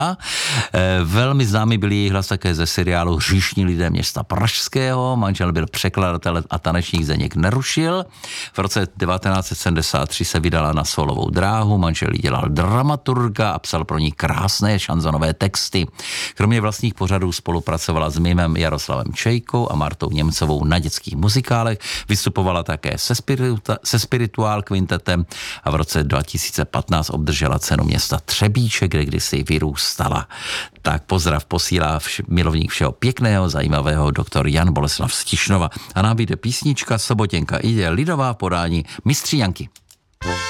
Velmi známý byl její hlas také ze seriálu Hříšní lidé města Pražského. Manžel byl překladatel a tanečník Zdeněk Nerušil. V roce 1973 se vydala na solovou dráhu. Manžel jí dělal dramaturga a psal pro ní krásné šanzonové texty. Kromě vlastních pořadů spolupracovala s mimem Jaroslavem Čejkou a Martou Němcovou na dětských muzikálech. Vystupovala také se Spirituál kvintetem a v roce 2015 obdržela cenu města Třebíče, kde kdysi vyrůstala. Tak pozdrav posílá milovník všeho pěkného, zajímavého doktor Jan Boleslav z Tišnova. A nám vyjde písnička Sobotěnka ide lidová v podání Mistří Janky.